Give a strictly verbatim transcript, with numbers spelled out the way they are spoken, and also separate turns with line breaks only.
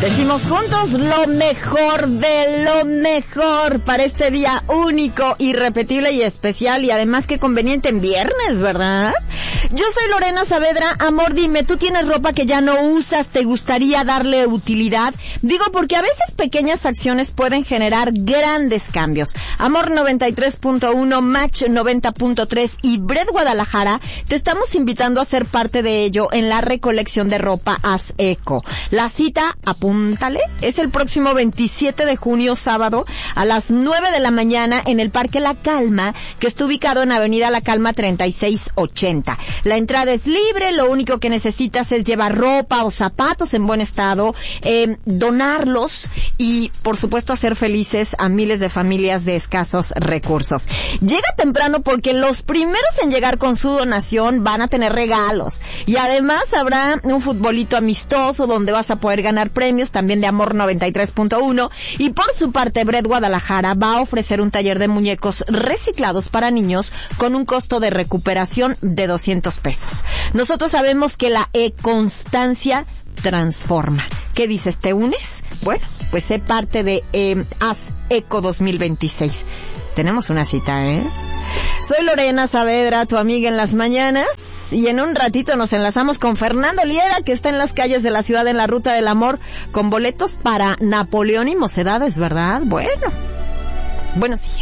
Decimos juntos lo mejor de lo mejor para este día único, irrepetible y especial, y además que conveniente en viernes, ¿verdad? Yo soy Lorena Saavedra. Amor, dime, ¿tú tienes ropa que ya no usas? ¿Te gustaría darle utilidad? Digo porque a veces pequeñas acciones pueden generar grandes cambios. Amor noventa y tres punto uno, Match noventa punto tres y Bred Guadalajara te estamos invitando a ser parte de ello en la recolección de ropa Haz Eco. La cita, apúntale, es el próximo veintisiete de junio, sábado, a las nueve de la mañana en el Parque La Calma, que está ubicado en Avenida La Calma treinta y seis ochenta. La entrada es libre, lo único que necesitas es llevar ropa o zapatos en buen estado, eh, donarlos y, por supuesto, hacer felices a miles de familias de escasos recursos. Llega temprano porque los primeros en llegar con su donación van a tener regalos y además habrá un futbolito amistoso donde vas a poder ganar premios también de Amor noventa y tres punto uno, y por su parte Bred Guadalajara va a ofrecer un taller de muñecos reciclados para niños con un costo de recuperación de doscientos pesos. Nosotros sabemos que la e-constancia transforma. ¿Qué dices? ¿Te unes? Bueno, pues sé parte de eh, Haz Eco dos mil veintiséis. Tenemos una cita, ¿eh? Soy Lorena Saavedra, tu amiga en las mañanas, y en un ratito nos enlazamos con Fernando Liera, que está en las calles de la ciudad en la Ruta del Amor, con boletos para Napoleón y Mocedades, ¿verdad? Bueno, bueno sí.